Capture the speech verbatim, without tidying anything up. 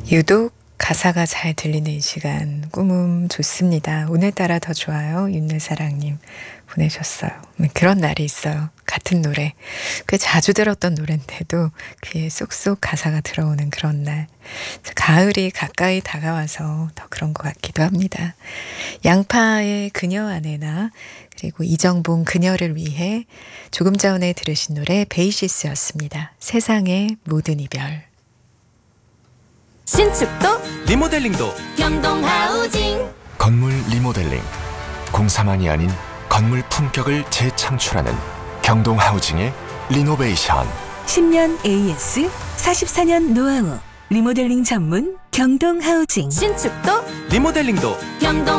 유독 가사가 잘 들리는 이 시간 꿈음 좋습니다. 오늘따라 더 좋아요. 윤내사랑님 보내셨어요. 그런 날이 있어요. 같은 노래 꽤 자주 들었던 노래인데도 귀에 쏙쏙 가사가 들어오는 그런 날. 가을이 가까이 다가와서 더 그런 것 같기도 합니다. 양파의 그녀 안에나 그리고 이정봉 그녀를 위해 조금 전에 들으신 노래 베이시스였습니다. 세상의 모든 이별. 신축도 리모델링도 경동하우징. 건물 리모델링, 공사만이 아닌 건물 품격을 재창출하는 경동하우징의 리노베이션. 십 년 에이에스, 사십사 년 노하우, 리모델링 전문 경동하우징. 신축도 리모델링도 경동